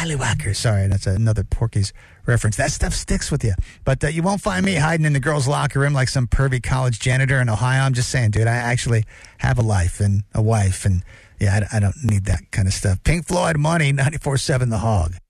Scallywhackers. Sorry, that's another Porky's reference. That stuff sticks with you. But you won't find me hiding in the girls' locker room like some pervy college janitor in Ohio. I'm just saying, dude, I actually have a life and a wife. And, yeah, I don't need that kind of stuff. Pink Floyd, Money, 94.7 The Hog.